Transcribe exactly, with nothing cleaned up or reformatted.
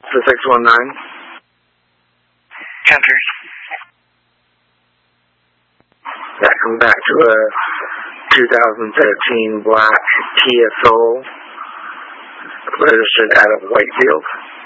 The six one nine. Counters. That comes back to a two thousand thirteen black Kia Soul, registered out of Whitefield.